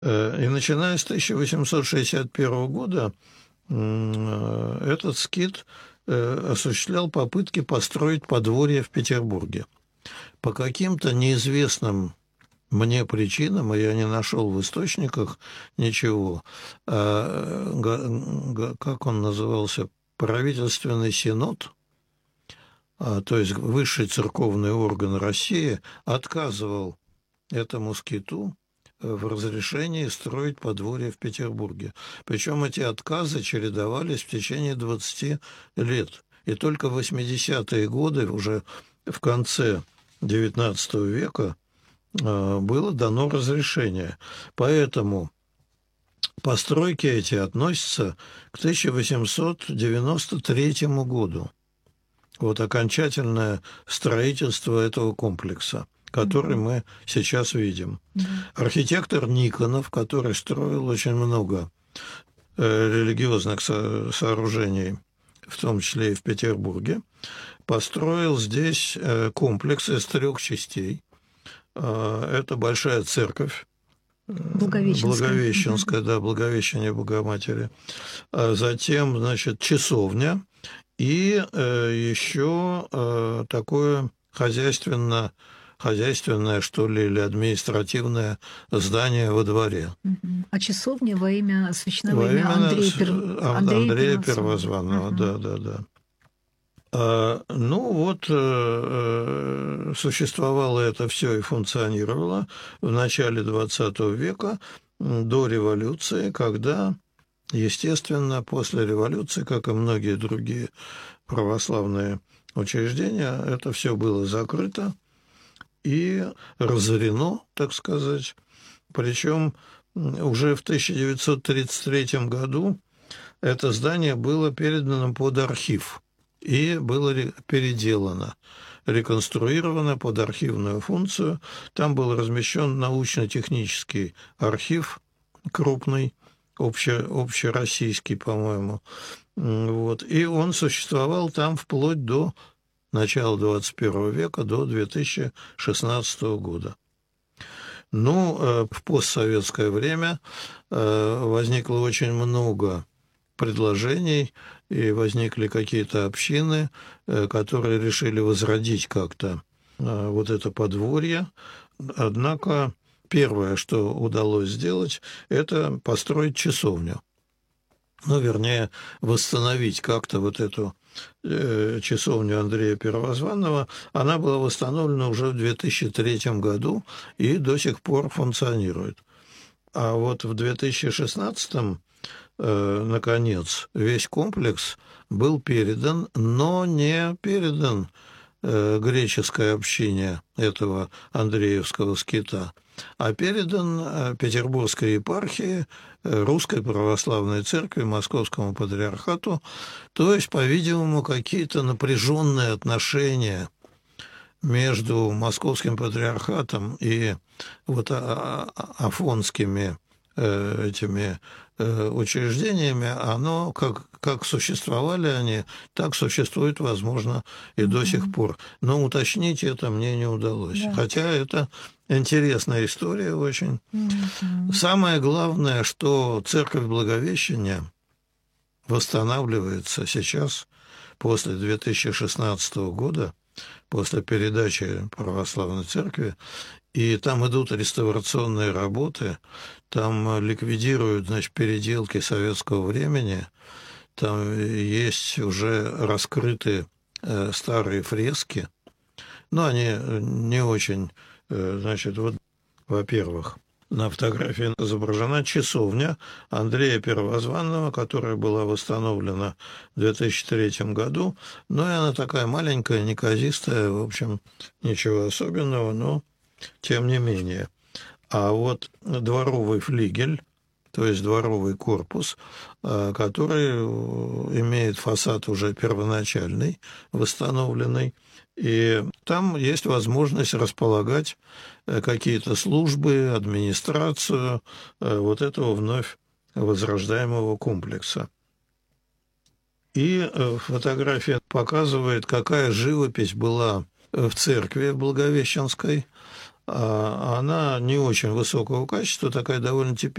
И начиная с 1861 года этот скит осуществлял попытки построить подворье в Петербурге. По каким-то неизвестным мне причинам, и я не нашел в источниках ничего, как он назывался, правительственный синод, то есть высший церковный орган России, отказывал этому скиту в разрешении строить подворье в Петербурге. Причем эти отказы чередовались в течение 20 лет. И только в 80-е годы, уже в конце XIX века, было дано разрешение. Поэтому постройки эти относятся к 1893 году. Вот окончательное строительство этого комплекса, который мы сейчас видим. Архитектор Никонов, который строил очень много религиозных сооружений, в том числе и в Петербурге, построил здесь комплекс из 3 частей. Это большая церковь, Благовещенская, да, Благовещение Богоматери. Затем, значит, часовня и еще такое хозяйственное, что ли, или административное здание во дворе. А часовня во имя освящена во имя Андрея Первозванного, да. Ну вот, существовало это все и функционировало в начале XX века, до революции, когда, естественно, после революции, как и многие другие православные учреждения, это все было закрыто и разорено, так сказать. Причем уже в 1933 году это здание было передано под архив и было переделано, реконструировано под архивную функцию. Там был размещен научно-технический архив крупный, общероссийский, по-моему. Вот. И он существовал там вплоть до начала 21 века, до 2016 года. Ну, в постсоветское время возникло очень много предложений, и возникли какие-то общины, которые решили возродить как-то вот это подворье. Однако первое, что удалось сделать, это построить часовню. Ну, вернее, восстановить как-то вот эту часовню Андрея Первозванного. Она была восстановлена уже в 2003 году и до сих пор функционирует. А вот в 2016 наконец, весь комплекс был передан, но не передан греческой общине этого Андреевского скита, а передан Петербургской епархии, Русской Православной Церкви, Московскому Патриархату. То есть, по-видимому, какие-то напряженные отношения между Московским Патриархатом и вот афонскими этими учреждениями, оно, как существовали они, так существует, возможно, и до сих пор. Но уточнить это мне не удалось. Да. Хотя это интересная история очень. Самое главное, что Церковь Благовещения восстанавливается сейчас, после 2016 года, после передачи Православной Церкви, и там идут реставрационные работы, там ликвидируют, значит, переделки советского времени, там есть уже раскрыты старые фрески, но они не очень, значит, вот, во-первых, на фотографии изображена часовня Андрея Первозванного, которая была восстановлена в 2003 году, но и она такая маленькая, неказистая, в общем, ничего особенного, но тем не менее. А вот дворовый флигель, то есть дворовый корпус, который имеет фасад уже первоначальный, восстановленный, и там есть возможность располагать какие-то службы, администрацию вот этого вновь возрождаемого комплекса. И фотография показывает, какая живопись была в церкви Благовещенской. она не очень высокого качества, такая довольно типичная